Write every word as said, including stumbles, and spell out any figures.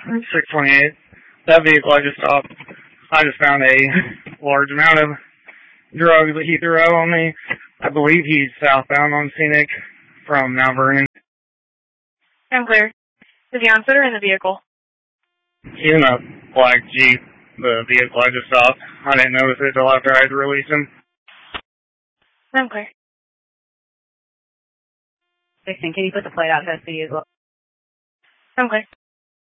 six twenty-eight. That vehicle I just stopped, I just found a large amount of drugs that he threw out on me. I believe he's southbound on Scenic from Mount Vernon. I'm clear. Is he on foot or in the vehicle? He's in a black Jeep, the vehicle I just stopped. I didn't notice it until after I had released him. I'm clear. Dixon, can you put the plate out to us, please? I'm clear.